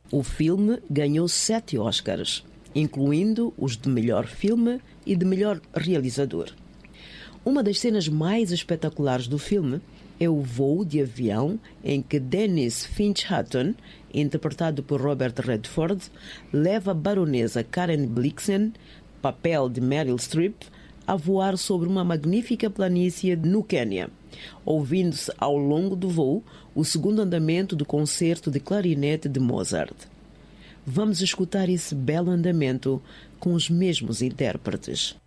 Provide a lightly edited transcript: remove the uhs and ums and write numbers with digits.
O filme ganhou 7 Oscars, incluindo os de melhor filme e de melhor realizador. Uma das cenas mais espetaculares do filme é o voo de avião em que Dennis Finch Hutton, interpretado por Robert Redford, leva a baronesa Karen Blixen, papel de Meryl Streep, a voar sobre uma magnífica planície no Quênia, ouvindo-se ao longo do voo o segundo andamento do concerto de clarinete de Mozart. Vamos escutar esse belo andamento com os mesmos intérpretes.